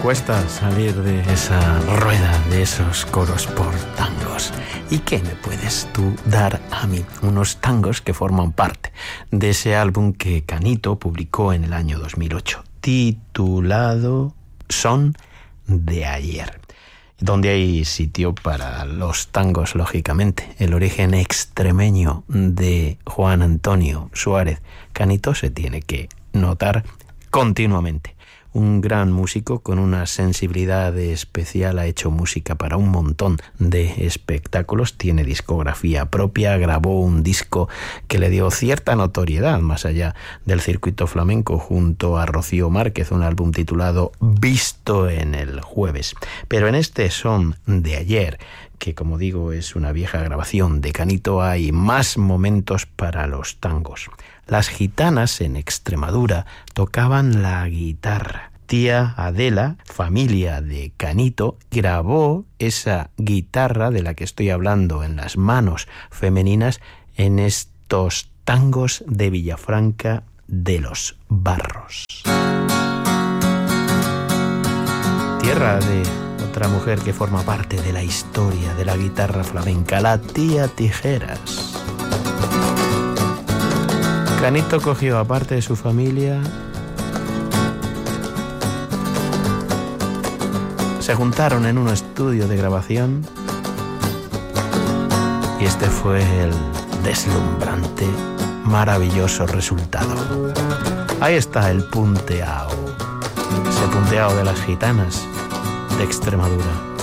cuesta salir de esa rueda, de esos coros por tangos. ¿Y qué me puedes tú dar a mí? Unos tangos que forman parte de ese álbum que Canito publicó en el año 2008, titulado Son de Ayer, donde hay sitio para los tangos, lógicamente. El origen extremeño de Juan Antonio Suárez Canito se tiene que notar continuamente. Un gran músico con una sensibilidad especial, ha hecho música para un montón de espectáculos, tiene discografía propia, grabó un disco que le dio cierta notoriedad más allá del circuito flamenco junto a Rocío Márquez, un álbum titulado Visto en el Jueves. Pero en este Son de Ayer, que como digo es una vieja grabación de Canito, hay más momentos para los tangos. Las gitanas en Extremadura tocaban la guitarra. Tía Adela, familia de Canito, grabó esa guitarra de la que estoy hablando en las manos femeninas en estos tangos de Villafranca de los Barros. Tierra de otra mujer que forma parte de la historia de la guitarra flamenca, la tía Tijeras. Canito cogió a parte de su familia, se juntaron en un estudio de grabación y este fue el deslumbrante, maravilloso resultado. Ahí está el punteao, ese punteao de las gitanas de Extremadura.